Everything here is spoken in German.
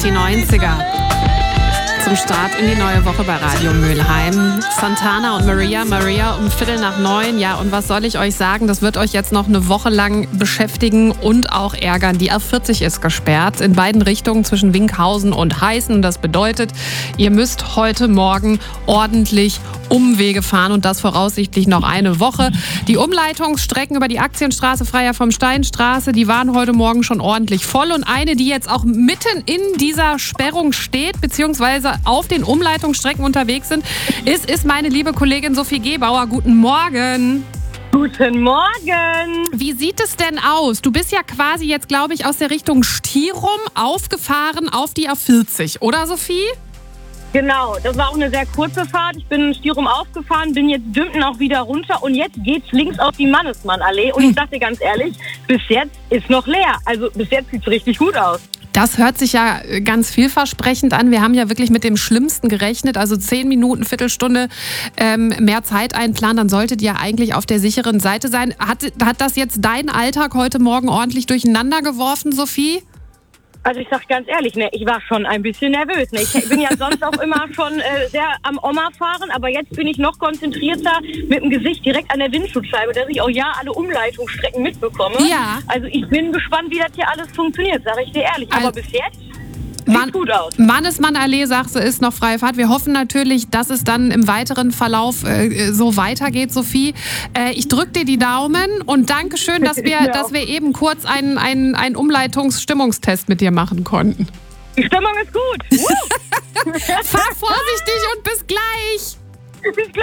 die 90er. Zum Start in die neue Woche bei Radio Mülheim. Santana und Maria um 8:45. Ja, und was soll ich euch sagen? Das wird euch jetzt noch eine Woche lang beschäftigen und auch ärgern. Die A40 ist gesperrt in beiden Richtungen zwischen Winkhausen und Heißen. Das bedeutet, ihr müsst heute Morgen ordentlich Umwege fahren und das voraussichtlich noch eine Woche. Die Umleitungsstrecken über die Aktienstraße, Freiherr vom Steinstraße, die waren heute Morgen schon ordentlich voll. Und eine, die jetzt auch mitten in dieser Sperrung steht, beziehungsweise auf den Umleitungsstrecken unterwegs ist meine liebe Kollegin Sophie Gebauer. Guten Morgen. Guten Morgen. Wie sieht es denn aus? Du bist ja quasi jetzt, glaube ich, aus der Richtung Stirum aufgefahren auf die A40, oder Sophie? Genau, das war auch eine sehr kurze Fahrt. Ich bin in Stirum aufgefahren, bin jetzt Dümpen auch wieder runter und jetzt geht's links auf die Mannesmann-Allee. Und ich sag dir ganz ehrlich, bis jetzt ist noch leer. Also bis jetzt sieht's richtig gut aus. Das hört sich ja ganz vielversprechend an. Wir haben ja wirklich mit dem Schlimmsten gerechnet. Also 10 Minuten, Viertelstunde mehr Zeit einplanen, dann solltet ihr eigentlich auf der sicheren Seite sein. Hat das jetzt deinen Alltag heute Morgen ordentlich durcheinander geworfen, Sophie? Also ich sag ganz ehrlich, ne, ich war schon ein bisschen nervös. Ne? Ich bin ja sonst auch immer schon sehr am Oma fahren, aber jetzt bin ich noch konzentrierter mit dem Gesicht direkt an der Windschutzscheibe, dass ich auch alle Umleitungsstrecken mitbekomme. Ja. Also ich bin gespannt, wie das hier alles funktioniert, sage ich dir ehrlich. Aber bis jetzt sieht gut aus. Mannesmann-Allee, sagst du, ist noch freie Fahrt. Wir hoffen natürlich, dass es dann im weiteren Verlauf so weitergeht, Sophie. Ich drücke dir die Daumen und Dankeschön, dass wir eben kurz einen Umleitungsstimmungstest mit dir machen konnten. Die Stimmung ist gut. Fahr vorsichtig und bis gleich. Bis gleich.